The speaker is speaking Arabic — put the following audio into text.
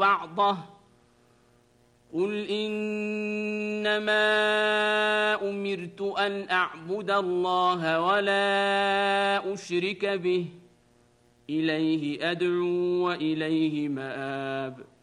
بعضه قل إنما أمرت أن أعبد الله ولا أشرك به إليه أدعو وإليه مآب